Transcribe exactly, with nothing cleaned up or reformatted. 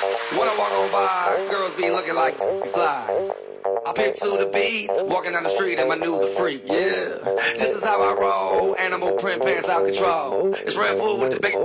When I walk on by, girls be looking like you fly. I pick to the beat, walking down the street and my new the freak, yeah. This is how I roll, animal print pants out control. It's Red Bull with the big